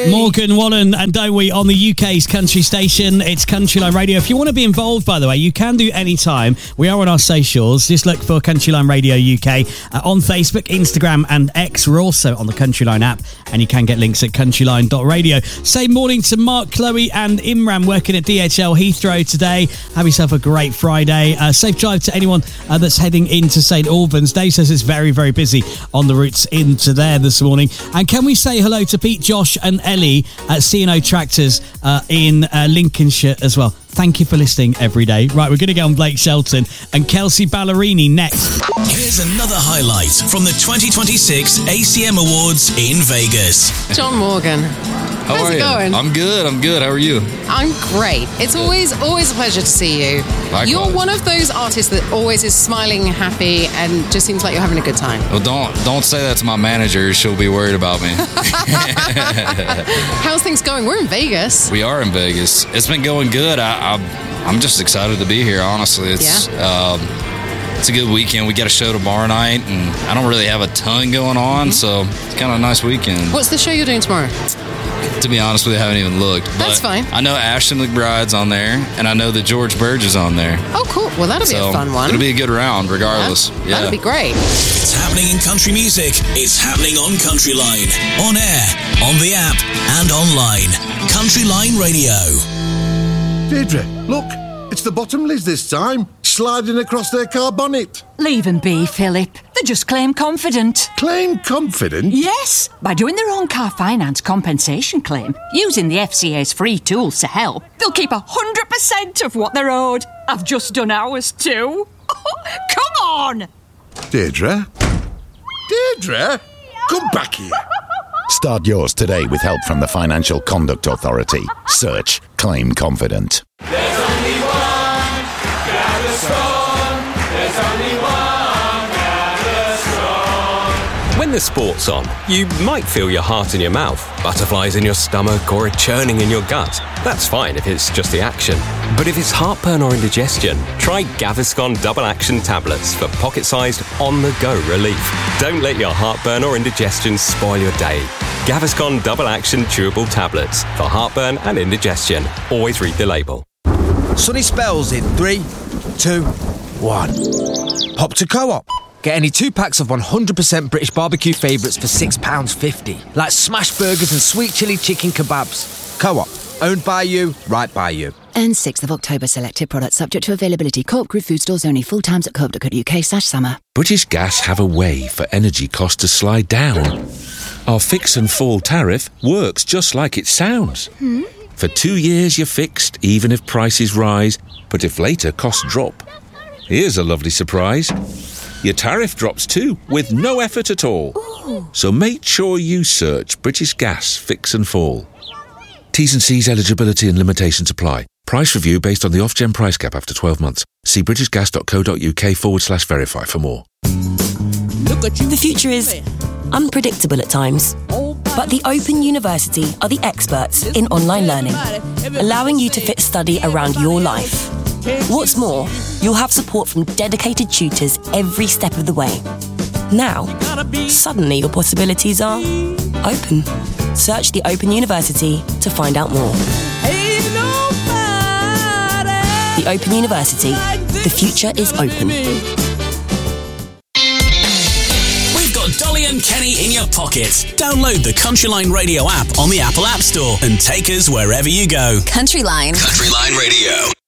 Morgan Wallen and Don't We on the UK's country station. It's Countryline Radio. If you want to be involved, by the way, you can do any time. We are on our socials. Just look for Countryline Radio UK on Facebook, Instagram and X. We're also on the Countryline app and you can get links at countryline.radio. Say morning to Mark, Chloe and Imran working at DHL Heathrow today. Have yourself a great Friday. Safe drive to anyone that's heading into St Albans. Dave says it's very, very busy on the routes into there this morning. And can we say hello to Pete, Josh and Ellie at C&O Tractors in Lincolnshire as well. Thank you for listening every day. Right, we're going to get on Blake Shelton and Kelsey Ballerini next. Here's another highlight from the 2026 ACM Awards in Vegas. John Morgan. How's it going? I'm good. How are you? I'm great. It's always a pleasure to see you. Likewise. You're one of those artists that always is smiling, happy, and just seems like you're having a good time. Well, don't say that to my manager. She'll be worried about me. How's things going? We're in Vegas. We are in Vegas. It's been going good. I'm just excited to be here, honestly. It's a good weekend. We got a show tomorrow night, and I don't really have a ton going on, so it's kind of a nice weekend. What's the show you're doing tomorrow? To be honest with you, I haven't even looked. That's fine. I know Ashton McBride's on there, and I know that George Burge is on there. Oh, cool. Well, that'll be a fun one. It'll be a good round, regardless. Yeah. That'll be great. It's happening in country music. It's happening on Countryline. On air, on the app, and online. Countryline Radio. Deirdre, look. It's the Bottomleys this time, sliding across their car bonnet. Leave them be, Philip. They're just claim confident. Claim confident? Yes, by doing their own car finance compensation claim, using the FCA's free tools to help, they'll keep 100% of what they're owed. I've just done ours too. Come on! Deirdre? Deirdre? Come back here. Start yours today with help from the Financial Conduct Authority. Search Claim Confident. There's only one Gaviscon. There's only one Gaviscon. When the sport's on, you might feel your heart in your mouth, butterflies in your stomach, or a churning in your gut. That's fine if it's just the action. But if it's heartburn or indigestion, try Gaviscon Double Action Tablets for pocket-sized, on-the-go relief. Don't let your heartburn or indigestion spoil your day. Gaviscon Double Action Chewable Tablets for heartburn and indigestion. Always read the label. Sunny spells in 3, 2, 1. Hop to Co-op. Get any 2 packs of 100% British barbecue favourites for £6.50. Like smash burgers and sweet chilli chicken kebabs. Co-op. Owned by you, right by you. And 6th of October, selected products subject to availability. Co-op Group food stores only. Full times at co-op.co.uk/summer. British Gas have a way for energy costs to slide down. Our fix and fall tariff works just like it sounds. For 2 years you're fixed, even if prices rise, but if later costs drop. Here's a lovely surprise. Your tariff drops too, with no effort at all. Ooh. So make sure you search British Gas Fix and Fall. T's and C's, eligibility and limitations apply. Price review based on the Ofgem price cap after 12 months. See britishgas.co.uk/verify for more. The future is unpredictable at times, but the Open University are the experts in online learning, allowing you to fit study around your life. What's more, you'll have support from dedicated tutors every step of the way. Now, suddenly your possibilities are open. Search the Open University to find out more. The Open University. The future is open. We've got Dolly and Kenny in your pocket. Download the Countryline Radio app on the Apple App Store and take us wherever you go. Countryline. Countryline Radio.